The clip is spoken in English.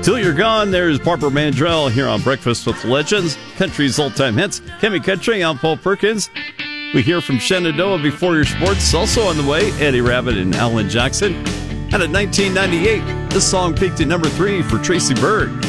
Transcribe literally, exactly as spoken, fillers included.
Till You're Gone, there's Barbara Mandrell here on Breakfast with Legends, country's all-time hits. Kemi Country, I'm Paul Perkins. We hear from Shenandoah before your sports. Also on the way, Eddie Rabbitt and Alan Jackson. And in nineteen ninety-eight, this song peaked at number three for Tracy Byrd.